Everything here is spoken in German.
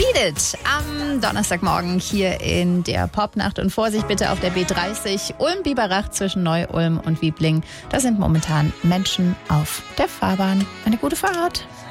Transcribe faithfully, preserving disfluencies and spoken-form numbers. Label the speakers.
Speaker 1: Beat It am Donnerstagmorgen hier in der Popnacht. Und Vorsicht bitte auf der B dreißig Ulm-Biberach zwischen Neu-Ulm und Wiebling. Da sind momentan Menschen auf der Fahrbahn. Eine gute Fahrt.